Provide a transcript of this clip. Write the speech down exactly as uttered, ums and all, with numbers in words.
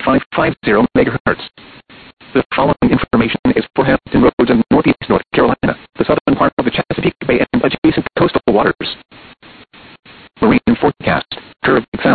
five five zero megahertz. The following information is for Hampton Roads in northeast North Carolina, the southern part of the Chesapeake Bay and adjacent coastal waters. Marine forecast. Current